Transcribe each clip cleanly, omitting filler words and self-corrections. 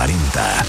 40.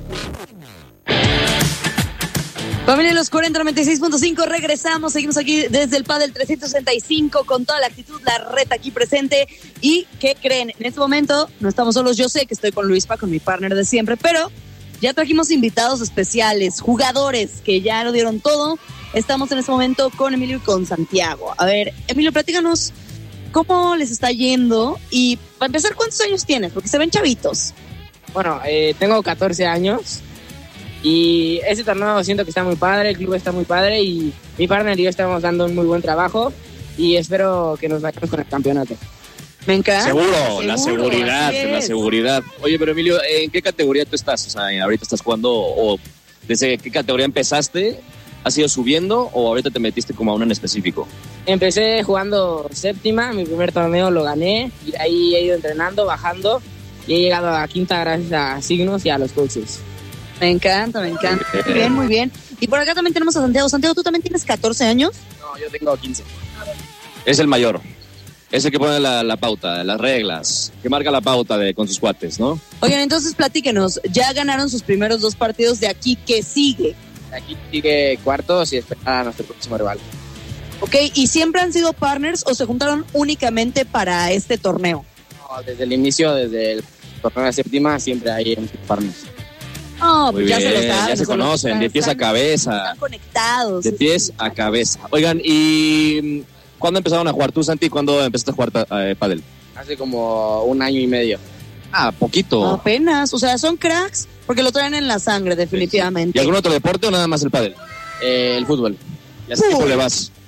Familia de los 40, 96.5, regresamos, seguimos aquí desde el Padel 365 con toda la actitud, la reta aquí presente. ¿Y qué creen? En este momento no estamos solos, yo sé que estoy con Luispa, con mi partner de siempre, pero ya trajimos invitados especiales, jugadores que ya lo dieron todo. Estamos en este momento con Emilio y con Santiago. A ver, Emilio, platícanos cómo les está yendo y para empezar, ¿cuántos años tienes? Porque se ven chavitos. Bueno, tengo 14 años y ese torneo siento que está muy padre, el club está muy padre y mi partner y yo estamos dando un muy buen trabajo y espero que nos vayamos con el campeonato. Me encanta. Seguro, la seguridad. Oye, pero Emilio, ¿en qué categoría tú estás? O sea, ¿ahorita estás jugando o desde qué categoría empezaste? ¿Has ido subiendo o ahorita te metiste como a una en específico? Empecé jugando séptima, mi primer torneo lo gané y de ahí he ido entrenando, bajando y he llegado a quinta gracias a Signos y a los coaches. Me encanta. Muy bien, muy bien. Y por acá también tenemos a Santiago. Santiago, ¿tú también tienes 14 años? No, yo tengo 15. Es el mayor. Es el que pone la pauta, las reglas, que marca la pauta con sus cuates, ¿no? Oigan, entonces platíquenos, ya ganaron sus primeros 2 partidos, de aquí, ¿qué sigue? Aquí sigue cuartos y esperar a nuestro próximo rival. Ok, ¿y siempre han sido partners o se juntaron únicamente para este torneo? No, desde el inicio, desde el torneo de séptima, siempre hay partners. No, Muy pues ya bien, se lo saben. ya se conocen, de pies a cabeza. Están conectados. De pies a cabeza. Oigan, ¿y cuándo empezaron a jugar tú, Santi? ¿Cuándo empezaste a jugar pádel? Hace como 1 año y medio. Ah, poquito. Apenas, o sea, son cracks porque lo traen en la sangre, definitivamente. ¿Y algún otro deporte o nada más el pádel? El fútbol. ¿Y a qué equipo le vas?